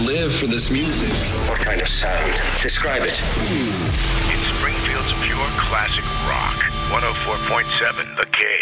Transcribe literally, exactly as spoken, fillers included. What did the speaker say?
live for this music. What kind of sound? Describe it. It's Springfield's pure classic rock. one oh four point seven The Cave.